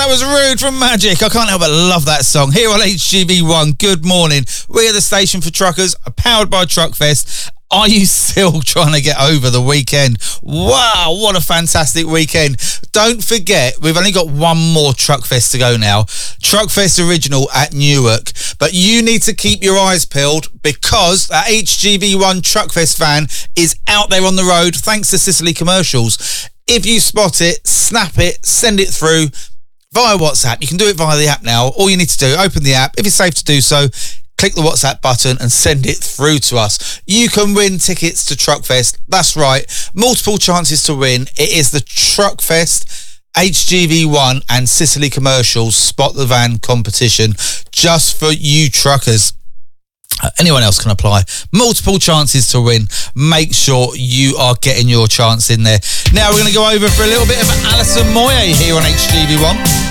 That was Rude from Magic. I can't help but love that song. Here on HGV1, good morning. We're the station for truckers, powered by Truckfest. Are you still trying to get over the weekend? Wow, what a fantastic weekend. Don't forget, we've only got one more Truckfest to go now. Truckfest Original at Newark. But you need to keep your eyes peeled because that HGV1 Truckfest van is out there on the road thanks to Sicily Commercials. If you spot it, snap it, send it through via WhatsApp. You can do it via the app now. All you need to do, open the app. If it's safe to do so, click the WhatsApp button and send it through to us. You can win tickets to Truckfest. That's right. Multiple chances to win. It is the Truckfest HGV1 and Sicily Commercials Spot the Van competition just for you truckers. Anyone else can apply. Multiple chances to win. Make sure you are getting your chance in there. Now we're going to go over for a little bit of Alison Moyet here on HGV1.